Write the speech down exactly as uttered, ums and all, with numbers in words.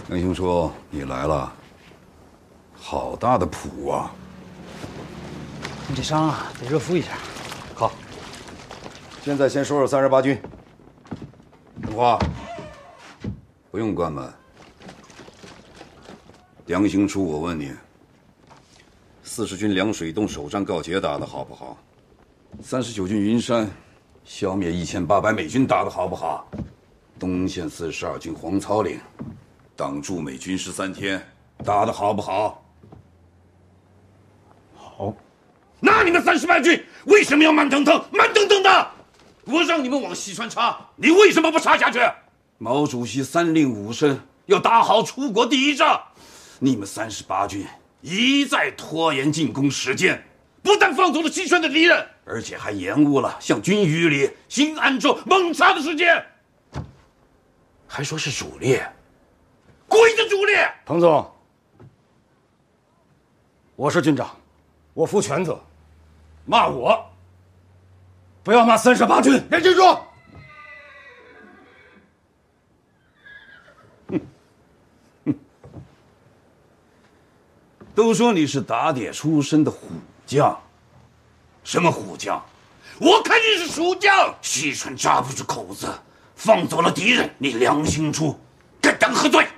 梁兴初，你来了，好大的谱啊！ 你这伤啊，得热敷一下。 好，现在先说说三十八军。春花，不用关门。梁兴初，我问你，四十军凉水洞首战告捷打得好不好？三十九军云山消灭一千八百美军打得好不好？东线四十二军黄草岭挡住美军十三天打得好不好？ 好。 那你们三十八军为什么要慢腾腾、慢腾腾的？我让你们往西川插，你为什么不插下去？毛主席三令五申，要打好出国第一仗。你们三十八军一再拖延进攻时间，不但放走了西川的敌人，而且还延误了向军隅里、新安州猛插的时间，还说是主力，鬼的主力！ 彭总，我是军长，我负全责。骂我，不要骂三十八军。 梁兴初，哼哼，都说你是打铁出身的虎将，什么虎将？我看你是蜀将。西川扎不住口子，放走了敌人，你梁兴初该当何罪？